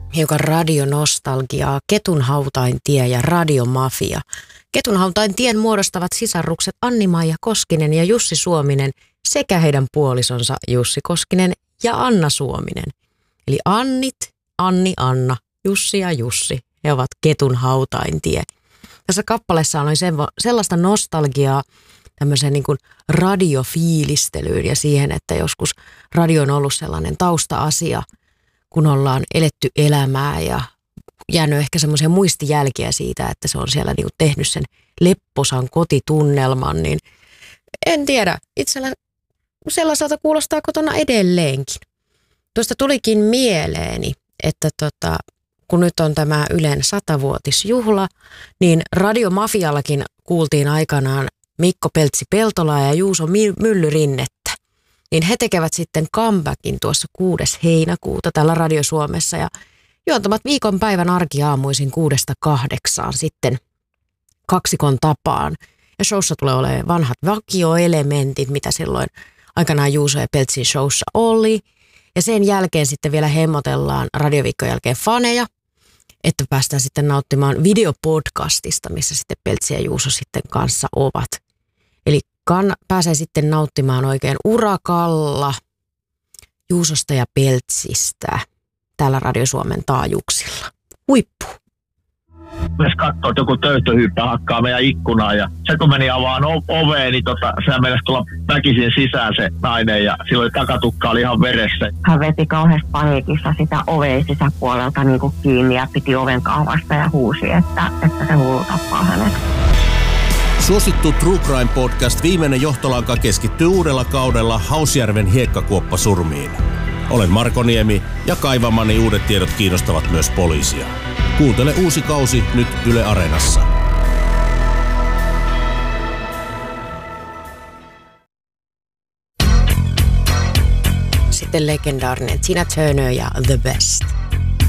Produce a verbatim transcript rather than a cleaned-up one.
hiukan radionostalgiaa, Ketunhautain-tie ja radiomafia. Ketunhautain-tien muodostavat sisarukset Anni-Maija Koskinen ja Jussi Suominen sekä heidän puolisonsa Jussi Koskinen ja Anna Suominen. Eli Annit, Anni, Anna, Jussi ja Jussi, he ovat Ketunhautain-tie. Tässä kappaleessa on sellaista nostalgiaa tämmöiseen niin kuin radiofiilistelyyn ja siihen, että joskus radio on ollut sellainen tausta-asia, kun ollaan eletty elämää ja jäänyt ehkä semmoisia muistijälkiä siitä, että se on siellä niin kuin tehnyt sen lepposan kotitunnelman, niin en tiedä. Itsellä sellaiselta kuulostaa kotona edelleenkin. Tuosta tulikin mieleeni, että tota, kun nyt on tämä Ylen satavuotisjuhla, niin radiomafiallakin kuultiin aikanaan Mikko Peltsi-Peltolaa ja Juuso Myllyrinnettä. Niin he tekevät sitten comebackin tuossa kuudes heinäkuuta täällä Radio Suomessa ja juontamat viikonpäivän arkiaamuisin kuudesta kahdeksaan sitten kaksikon tapaan. Ja showssa tulee olemaan vanhat vakioelementit, mitä silloin aikanaan Juuso ja Peltsin showssa oli. Ja sen jälkeen sitten vielä hemmotellaan radioviikon jälkeen faneja, että päästään sitten nauttimaan videopodcastista, missä sitten Peltsi ja Juuso sitten kanssa ovat. Eli kann- pääsee sitten nauttimaan oikein urakalla Juusosta ja Peltsistä täällä Radio Suomen taajuuksilla. Huippu! Myös katsoo, että joku töyttöhyyppä hakkaa meidän ikkunaa ja se kun meni avaan oveen, niin tota, sehän mennessä tulla väkisin sisään se nainen ja silloin takatukka oli ihan veressä. Hän veti kauheasti paniikissa sitä oveen sisäpuolelta niin kuin kiinni ja piti oven kaavasta ja huusi, että, että se hullu tappaa hänet. Suosittu True Crime Podcast Viimeinen johtolanka keskittyy uudella kaudella Hausjärven hiekkakuoppasurmiin. Olen Marko Niemi ja kaivamani uudet tiedot kiinnostavat myös poliisia. Kuuntele uusi kausi nyt Yle Areenassa. Sitten legendaarinen Tina Turner ja The Best.